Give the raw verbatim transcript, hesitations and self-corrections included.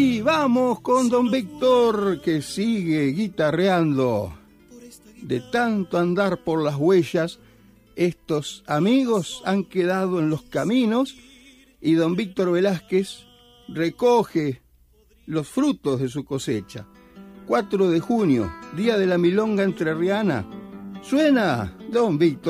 Y vamos con don Víctor, que sigue guitarreando. De tanto andar por las huellas, estos amigos han quedado en los caminos y don Víctor Velázquez recoge los frutos de su cosecha. cuatro de junio, día de la milonga entrerriana. Suena don Víctor.